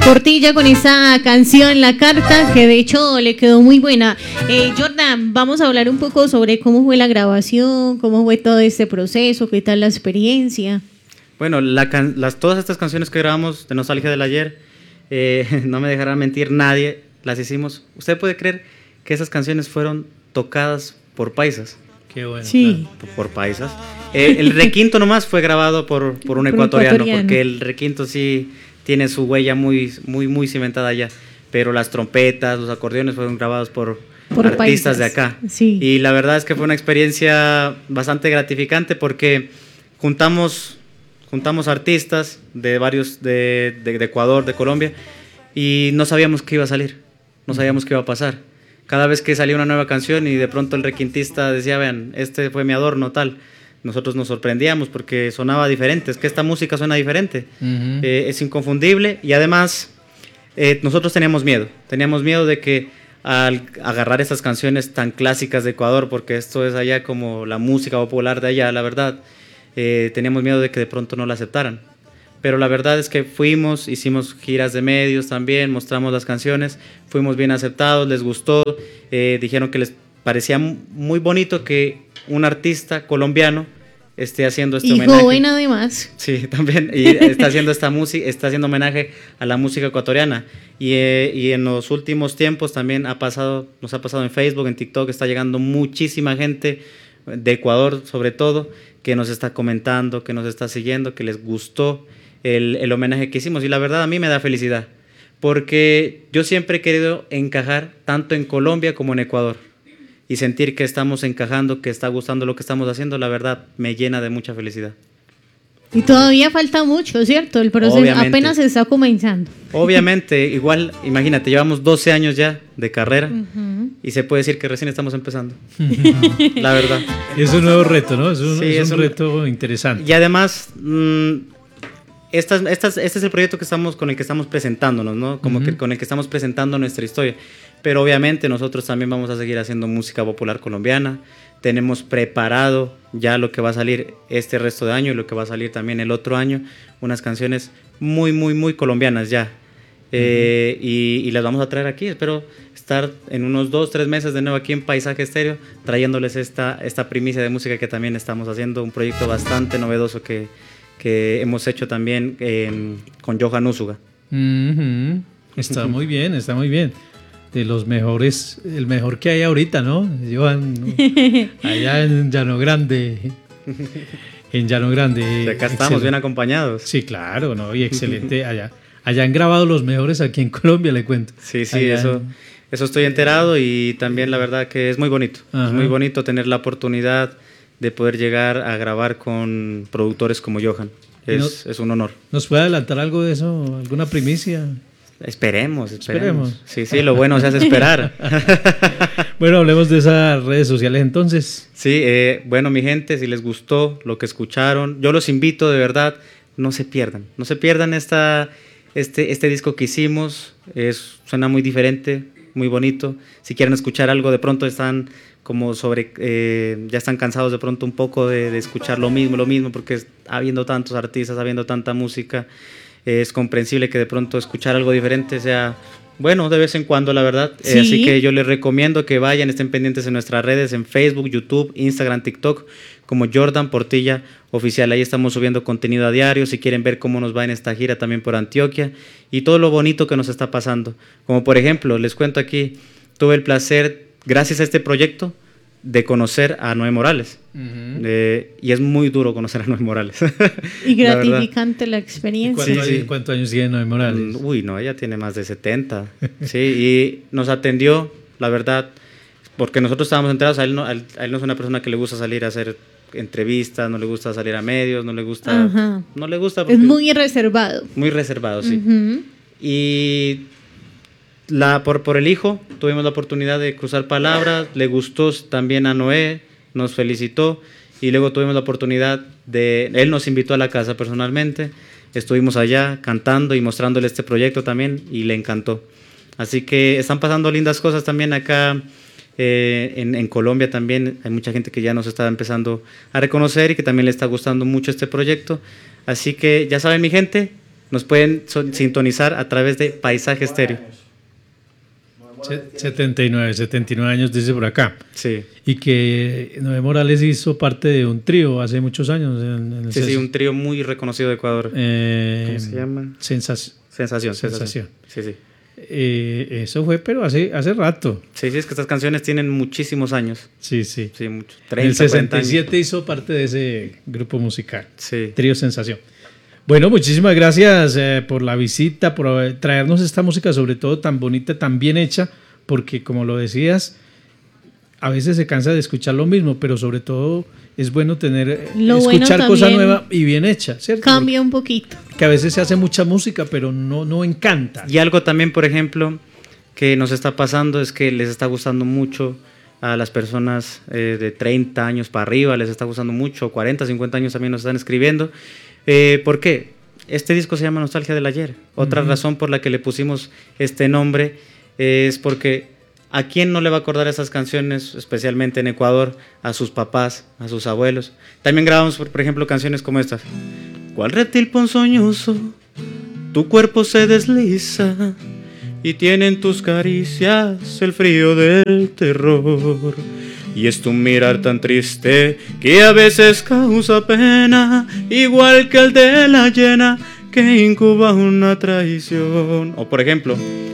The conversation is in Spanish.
Portilla con esa canción La Carta, que de hecho le quedó muy buena. Jordan, vamos a hablar un poco sobre cómo fue la grabación, cómo fue todo este proceso, qué tal la experiencia. Bueno, todas estas canciones que grabamos de Nostalgia del Ayer, no me dejará mentir nadie, las hicimos. ¿Usted puede creer que esas canciones fueron tocadas por paisas? Qué bueno. Sí. Claro. Por paisas. El requinto nomás fue grabado por un ecuatoriano, porque el requinto sí tiene su huella muy cimentada allá, pero las trompetas, los acordeones fueron grabados por artistas paisas de acá. Sí. Y la verdad es que fue una experiencia bastante gratificante porque juntamos artistas de varios de Ecuador, de Colombia, y no sabíamos qué iba a salir, no sabíamos qué iba a pasar. Cada vez que salía una nueva canción y de pronto el requintista decía, vean, este fue mi adorno, tal, nosotros nos sorprendíamos porque sonaba diferente, es que esta música suena diferente, es inconfundible, y además nosotros teníamos miedo de que al agarrar estas canciones tan clásicas de Ecuador, porque esto es allá como la música popular de allá, la verdad, teníamos miedo de que de pronto no la aceptaran. Pero la verdad es que hicimos giras de medios también, mostramos las canciones, fuimos bien aceptados, les gustó, dijeron que les parecía muy bonito que un artista colombiano esté haciendo este homenaje. Y joven además. Sí, también, y está haciendo esta música, está haciendo homenaje a la música ecuatoriana. Y en los últimos tiempos también nos ha pasado en Facebook, en TikTok, está llegando muchísima gente de Ecuador sobre todo, que nos está comentando, que nos está siguiendo, que les gustó el homenaje que hicimos, y la verdad a mí me da felicidad porque yo siempre he querido encajar tanto en Colombia como en Ecuador, y sentir que estamos encajando, que está gustando lo que estamos haciendo, la verdad me llena de mucha felicidad. Y todavía falta mucho, ¿cierto? El proceso Obviamente. Apenas se está comenzando. Obviamente, igual, imagínate, llevamos 12 años ya de carrera, y se puede decir que recién estamos empezando. La verdad. Es un nuevo reto, ¿no? Es un reto interesante. Y además, este es el proyecto con el que estamos presentándonos, ¿no? Como que con el que estamos presentando nuestra historia. Pero obviamente nosotros también vamos a seguir haciendo música popular colombiana. Tenemos preparado ya lo que va a salir este resto de año y lo que va a salir también el otro año. Unas canciones muy colombianas ya. Y las vamos a traer aquí. Espero estar en unos 2-3 meses de nuevo aquí en Paisaje Estéreo, trayéndoles esta primicia de música que también estamos haciendo. Un proyecto bastante novedoso que hemos hecho también con Johan Úsuga. Está muy bien, está muy bien. De los mejores, el mejor que hay ahorita, ¿no? Johan, ¿no? Allá en Llano Grande. En Llano Grande. De acá estamos bien acompañados. Sí, claro, ¿no? Y excelente. Allá han grabado los mejores aquí en Colombia, le cuento. Sí, eso estoy enterado, y también la verdad que es muy bonito. Ajá. Es muy bonito tener la oportunidad de poder llegar a grabar con productores como Johan. Es un honor. ¿Nos puede adelantar algo de eso? ¿Alguna primicia? Esperemos. Sí, lo bueno se hace esperar. Bueno, hablemos de esas redes sociales entonces. Sí, bueno, mi gente, si les gustó lo que escucharon, yo los invito de verdad, no se pierdan este disco que hicimos. Suena muy diferente, muy bonito. Si quieren escuchar algo, de pronto están como ya están cansados de pronto un poco de escuchar lo mismo, porque habiendo tantos artistas, habiendo tanta música, es comprensible que de pronto escuchar algo diferente sea bueno de vez en cuando, la verdad. Sí. Así que yo les recomiendo que vayan, estén pendientes en nuestras redes, en Facebook, YouTube, Instagram, TikTok, como Jordan Portilla Oficial. Ahí estamos subiendo contenido a diario, si quieren ver cómo nos va en esta gira también por Antioquia y todo lo bonito que nos está pasando. Como por ejemplo, les cuento aquí, tuve el placer, gracias a este proyecto, de conocer a Noé Morales. Y es muy duro conocer a Noé Morales. Y gratificante la experiencia. ¿Cuántos años tiene Noé Morales? Uy, no, ella tiene más de 70. Sí, y nos atendió, la verdad, porque nosotros estábamos enterados. A él no es una persona que le gusta salir a hacer entrevistas, no le gusta salir a medios, no le gusta. Ajá. No le gusta. Es muy reservado. Muy reservado, sí. Y por el hijo tuvimos la oportunidad de cruzar palabras, le gustó también a Noé, nos felicitó, y luego tuvimos la oportunidad él nos invitó a la casa personalmente, estuvimos allá cantando y mostrándole este proyecto también, y le encantó. Así que están pasando lindas cosas también acá en Colombia. También hay mucha gente que ya nos está empezando a reconocer y que también le está gustando mucho este proyecto. Así que ya saben, mi gente, nos pueden sintonizar a través de Paisaje Estéreo. 79 años dice por acá. Sí. Y que Noé Morales hizo parte de un trío hace muchos años. En Sí, un trío muy reconocido de Ecuador. ¿Cómo se llama? Sensación. Sí, sí. Eso fue, pero hace rato. Sí, es que estas canciones tienen muchísimos años. Sí. Sí, mucho. 30, en el 67 hizo parte de ese grupo musical. Sí. Trío Sensación. Bueno, muchísimas gracias por la visita, por traernos esta música, sobre todo tan bonita, tan bien hecha, porque como lo decías, a veces se cansa de escuchar lo mismo, pero sobre todo es bueno escuchar cosa nueva y bien hecha, ¿cierto? Cambia un poquito. Que a veces se hace mucha música, pero no encanta. Y algo también, por ejemplo, que nos está pasando es que les está gustando mucho a las personas de 30 años para arriba, les está gustando mucho, 40, 50 años también nos están escribiendo. ¿Por qué? Este disco se llama Nostalgia del Ayer. Otra razón por la que le pusimos este nombre es porque ¿a quién no le va a acordar esas canciones, especialmente en Ecuador? A sus papás, a sus abuelos. También grabamos, por ejemplo, canciones como estas. ¿Cuál reptil ponzoñoso? Tu cuerpo se desliza y tiene en tus caricias el frío del terror. Y es tu mirar tan triste que a veces causa pena, igual que el de la hiena que incuba una traición. O por ejemplo,